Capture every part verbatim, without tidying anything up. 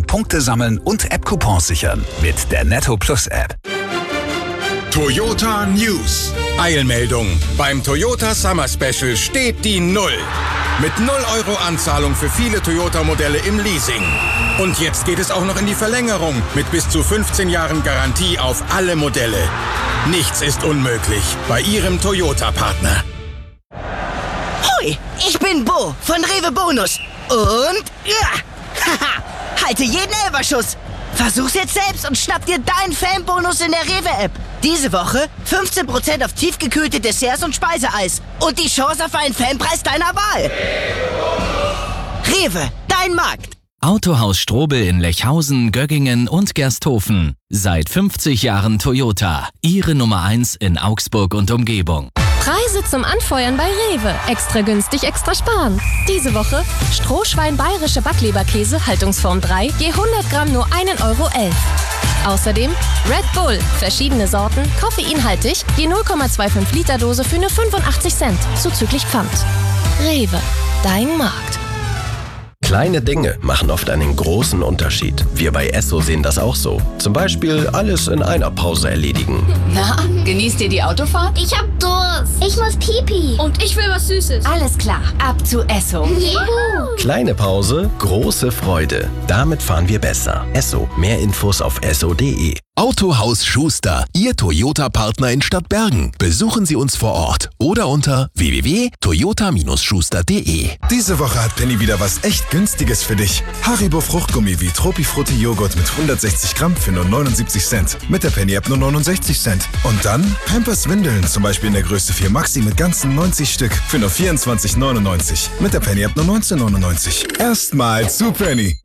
Punkte sammeln und App-Coupons sichern mit der Netto Plus App. Toyota News. Eilmeldung. Beim Toyota Summer Special steht die Null. Mit null Euro Anzahlung für viele Toyota-Modelle im Leasing. Und jetzt geht es auch noch in die Verlängerung mit bis zu fünfzehn Jahren Garantie auf alle Modelle. Nichts ist unmöglich bei Ihrem Toyota-Partner. Hoi, ich bin Bo von Rewe Bonus. Und ja, haha, halte jeden Elferschuss. Versuch's jetzt selbst und schnapp dir deinen Fanbonus in der Rewe-App. Diese Woche fünfzehn Prozent auf tiefgekühlte Desserts und Speiseeis. Und die Chance auf einen Fanpreis deiner Wahl. Rewe, dein Markt. Autohaus Strobel in Lechhausen, Göggingen und Gersthofen. Seit fünfzig Jahren Toyota. Ihre Nummer eins in Augsburg und Umgebung. Preise zum Anfeuern bei Rewe. Extra günstig, extra sparen. Diese Woche Strohschwein bayerische Backleberkäse, Haltungsform drei, je hundert Gramm nur ein Euro elf. Außerdem Red Bull, verschiedene Sorten, koffeinhaltig, je null Komma fünfundzwanzig Liter Dose für nur fünfundachtzig Cent, zuzüglich Pfand. Rewe, dein Markt. Kleine Dinge machen oft einen großen Unterschied. Wir bei Esso sehen das auch so. Zum Beispiel alles in einer Pause erledigen. Na, genießt ihr die Autofahrt? Ich hab Durst. Ich muss Pipi. Und ich will was Süßes. Alles klar, ab zu Esso. Juhu. Kleine Pause, große Freude. Damit fahren wir besser. Esso. Mehr Infos auf esso punkt de. Autohaus Schuster, Ihr Toyota-Partner in Stadtbergen. Besuchen Sie uns vor Ort oder unter w w w punkt toyota schuster punkt de. Diese Woche hat Penny wieder was echt Günstiges für dich. Haribo Fruchtgummi wie Tropifrutti Joghurt mit hundertsechzig Gramm für nur neunundsiebzig Cent. Mit der Penny-App nur neunundsechzig Cent. Und dann Pampers Windeln, zum Beispiel in der Größe vier Maxi mit ganzen neunzig Stück für nur vierundzwanzig neunundneunzig. Mit der Penny-App nur neunzehn neunundneunzig. Erstmal zu Penny.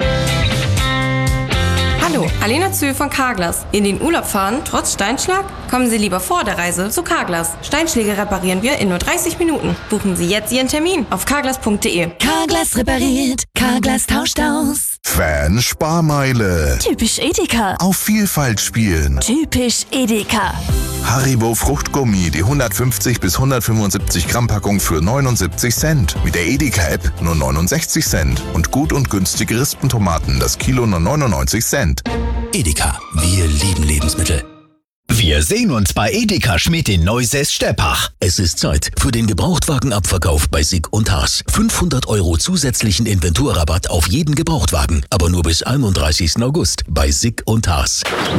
Hallo, Alena Zühl von Carglass. In den Urlaub fahren, trotz Steinschlag? Kommen Sie lieber vor der Reise zu Carglass. Steinschläge reparieren wir in nur dreißig Minuten. Buchen Sie jetzt Ihren Termin auf carglass punkt de. Carglass repariert, Carglass tauscht aus. Fan-Sparmeile. Typisch Edeka. Auf Vielfalt spielen. Typisch Edeka. Haribo Fruchtgummi, die hundertfünfzig bis hundertfünfundsiebzig Gramm Packung für neunundsiebzig Cent. Mit der Edeka-App nur neunundsechzig Cent. Und gut und günstige Rispentomaten, das Kilo nur neunundneunzig Cent. Edeka, wir lieben Lebensmittel. Wir sehen uns bei Edeka Schmidt in Neusäß-Steppach. Es ist Zeit für den Gebrauchtwagenabverkauf bei Sick und Haas. fünfhundert Euro zusätzlichen Inventurrabatt auf jeden Gebrauchtwagen, aber nur bis einunddreißigsten August bei Sick und Haas.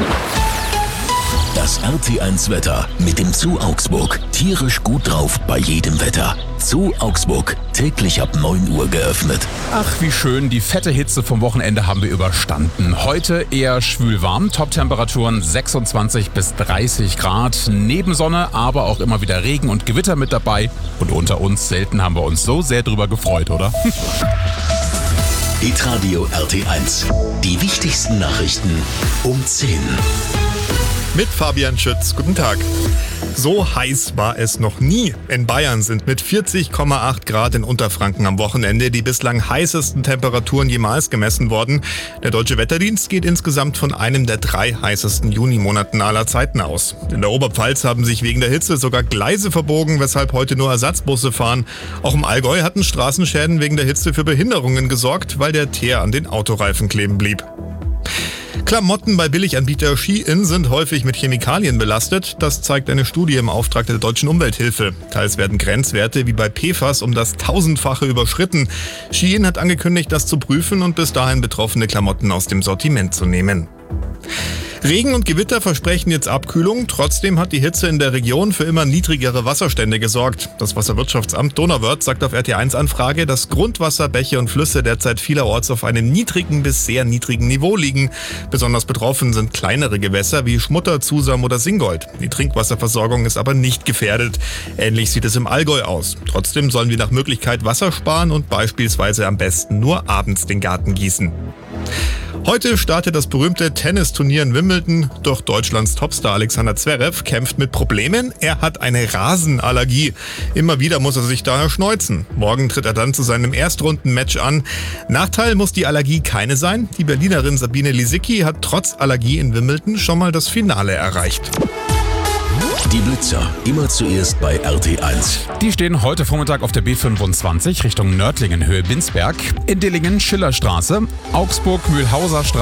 Das R T eins Wetter mit dem Zoo Augsburg. Tierisch gut drauf bei jedem Wetter. Zoo Augsburg, täglich ab neun Uhr geöffnet. Ach, wie schön, die fette Hitze vom Wochenende haben wir überstanden. Heute eher schwül-warm, Top-Temperaturen sechsundzwanzig bis dreißig Grad. Nebensonne, aber auch immer wieder Regen und Gewitter mit dabei. Und unter uns, selten haben wir uns so sehr drüber gefreut, oder? Hitradio R T eins. Die wichtigsten Nachrichten um zehn. Mit Fabian Schütz. Guten Tag. So heiß war es noch nie. In Bayern sind mit vierzig Komma acht Grad in Unterfranken am Wochenende die bislang heißesten Temperaturen jemals gemessen worden. Der Deutsche Wetterdienst geht insgesamt von einem der drei heißesten Junimonaten aller Zeiten aus. In der Oberpfalz haben sich wegen der Hitze sogar Gleise verbogen, weshalb heute nur Ersatzbusse fahren. Auch im Allgäu hatten Straßenschäden wegen der Hitze für Behinderungen gesorgt, weil der Teer an den Autoreifen kleben blieb. Klamotten bei Billiganbieter Shein sind häufig mit Chemikalien belastet. Das zeigt eine Studie im Auftrag der Deutschen Umwelthilfe. Teils werden Grenzwerte wie bei P F A S um das Tausendfache überschritten. Shein hat angekündigt, das zu prüfen und bis dahin betroffene Klamotten aus dem Sortiment zu nehmen. Regen und Gewitter versprechen jetzt Abkühlung. Trotzdem hat die Hitze in der Region für immer niedrigere Wasserstände gesorgt. Das Wasserwirtschaftsamt Donauwörth sagt auf R T eins Anfrage, dass Grundwasser, Bäche und Flüsse derzeit vielerorts auf einem niedrigen bis sehr niedrigen Niveau liegen. Besonders betroffen sind kleinere Gewässer wie Schmutter, Zusam oder Singold. Die Trinkwasserversorgung ist aber nicht gefährdet. Ähnlich sieht es im Allgäu aus. Trotzdem sollen wir nach Möglichkeit Wasser sparen und beispielsweise am besten nur abends den Garten gießen. Heute startet das berühmte Tennisturnier in Wimbledon, doch Deutschlands Topstar Alexander Zverev kämpft mit Problemen. Er hat eine Rasenallergie. Immer wieder muss er sich daher schneuzen. Morgen tritt er dann zu seinem Erstrundenmatch an. Nachteil muss die Allergie keine sein. Die Berlinerin Sabine Lisicki hat trotz Allergie in Wimbledon schon mal das Finale erreicht. Die Blitzer, immer zuerst bei R T eins. Die stehen heute Vormittag auf der B fünfundzwanzig Richtung Nördlingen Höhe Binsberg, in Dillingen Schillerstraße, Augsburg Mühlhauser Straße.